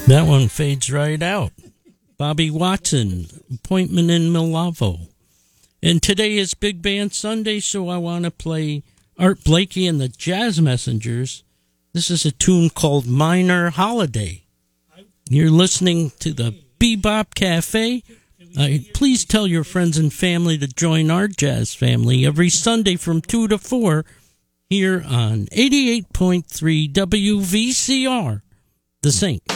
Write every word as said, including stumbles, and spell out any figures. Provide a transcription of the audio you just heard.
That one fades right out. Bobby Watson, Appointment in Milavo. And today is Big Band Sunday, so I want to play Art Blakey and the Jazz Messengers. This is a tune called Minor Holiday. You're listening to the Bebop Cafe. Uh, please tell your friends and family to join our jazz family every Sunday from two to four here on eighty-eight point three W V C R, The Saint.